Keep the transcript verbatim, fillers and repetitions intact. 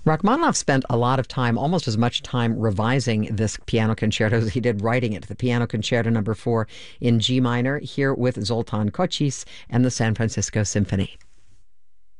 Rachmaninoff spent a lot of time, almost as much time revising this piano concerto as he did writing it. The Piano Concerto Number Four in G minor, here with Zoltan Kocsis and the San Francisco Symphony.